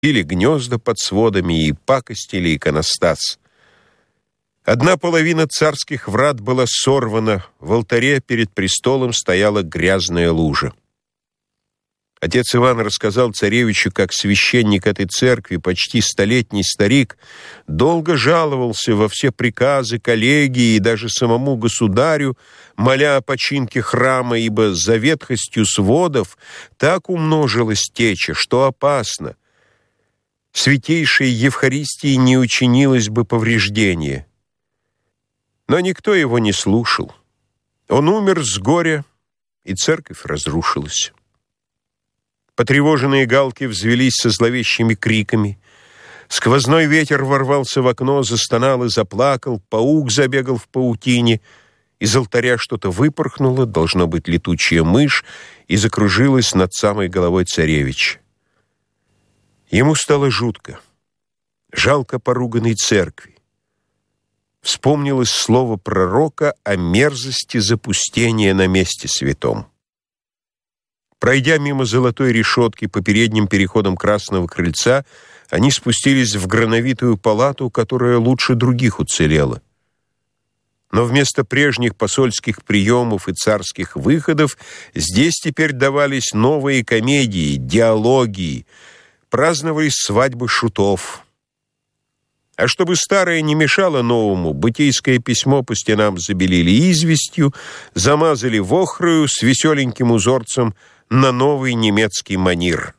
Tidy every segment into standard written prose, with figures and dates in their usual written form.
или гнезда под сводами и пакостили иконостас. Одна половина царских врат была сорвана, в алтаре перед престолом стояла грязная лужа. Отец Иван рассказал царевичу, как священник этой церкви, почти столетний старик, долго жаловался во все приказы, коллегии и даже самому государю, моля о починке храма, ибо за ветхостью сводов так умножилась теча, что опасно. Святейшей Евхаристии не учинилось бы повреждение. Но никто его не слушал. Он умер с горя, и церковь разрушилась. Потревоженные галки взвелись со зловещими криками. Сквозной ветер ворвался в окно, застонал и заплакал, паук забегал в паутине. Из алтаря что-то выпорхнуло, должно быть летучая мышь, и закружилась над самой головой царевича. Ему стало жутко, жалко поруганной церкви. Вспомнилось слово пророка о мерзости запустения на месте святом. Пройдя мимо золотой решетки по передним переходам Красного крыльца, они спустились в грановитую палату, которая лучше других уцелела. Но вместо прежних посольских приемов и царских выходов здесь теперь давались новые комедии, диалогии, праздновались свадьбы шутов. А чтобы старое не мешало новому, бытейское письмо по стенам забелили известью, замазали вохрою с веселеньким узорцем на новый немецкий манир.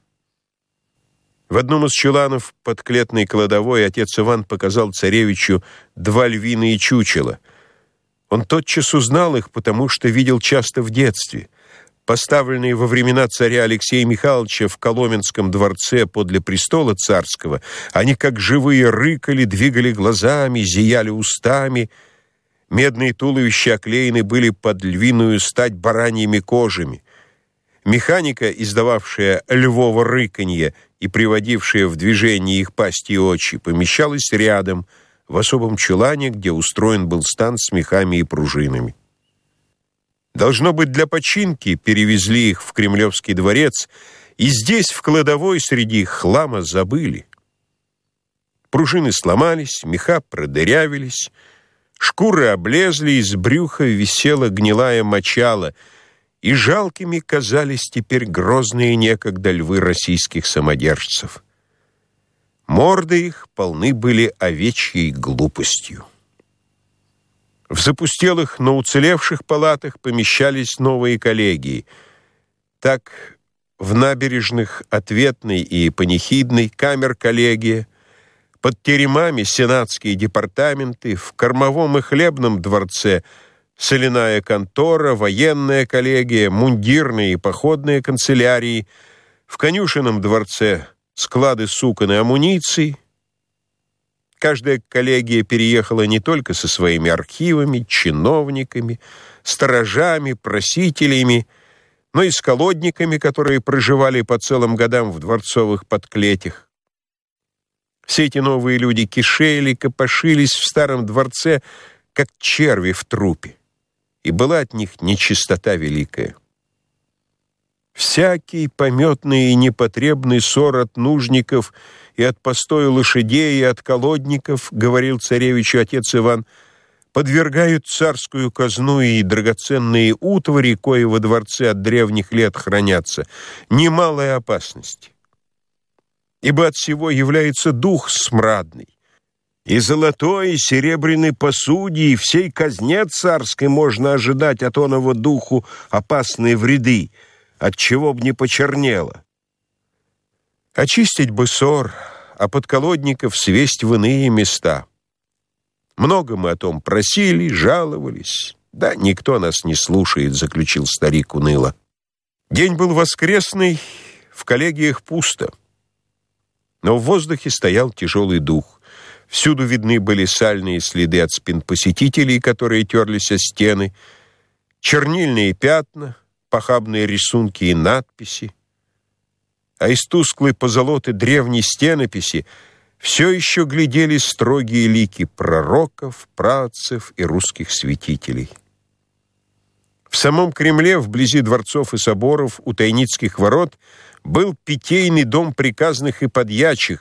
В одном из чуланов под клетной кладовой отец Иван показал царевичу 2 львиные чучела. Он тотчас узнал их, потому что видел часто в детстве. Поставленные во времена царя Алексея Михайловича в Коломенском дворце подле престола царского, они как живые рыкали, двигали глазами, зияли устами. Медные туловища оклеены были под львиную стать бараньими кожами. Механика, издававшая львово рыканье и приводившая в движение их пасти и очи, помещалась рядом, в особом чулане, где устроен был стан с мехами и пружинами. Должно быть, для починки перевезли их в Кремлевский дворец, и здесь, в кладовой, среди хлама забыли. Пружины сломались, меха продырявились, шкуры облезли, из брюха висела гнилая мочала, и жалкими казались теперь грозные некогда львы российских самодержцев. Морды их полны были овечьей глупостью. В запустелых, но уцелевших палатах помещались новые коллегии. Так, в набережных Ответной и Панихидной камер-коллегия, под теремами сенатские департаменты, в Кормовом и Хлебном дворце соляная контора, военная коллегия, мундирные и походные канцелярии, в Конюшенном дворце склады сукон и амуниции. Каждая коллегия переехала не только со своими архивами, чиновниками, сторожами, просителями, но и с колодниками, которые проживали по целым годам в дворцовых подклетях. Все эти новые люди кишели, копошились в старом дворце, как черви в трупе, и была от них нечистота великая. Всякий пометный и непотребный ссор от нужников и от постоя лошадей, и от колодников, говорил царевичу отец Иван, подвергают царскую казну и драгоценные утвари, кои во дворце от древних лет хранятся, немалой опасности. Ибо от всего является дух смрадный. И золотой, и серебряной посуде, и всей казне царской можно ожидать от оного духу опасные вреды, от чего б не почернело. Очистить бы ссор, а подколодников свесть в иные места. Много мы о том просили, жаловались. Да никто нас не слушает, заключил старик уныло. День был воскресный, в коллегиях пусто. Но в воздухе стоял тяжелый дух. Всюду видны были сальные следы от спин посетителей, которые терлись о стены, чернильные пятна, похабные рисунки и надписи. А из тусклой позолоты древней стенописи все еще глядели строгие лики пророков, праотцев и русских святителей. В самом Кремле, вблизи дворцов и соборов, у Тайницких ворот, был питейный дом приказных и подьячих,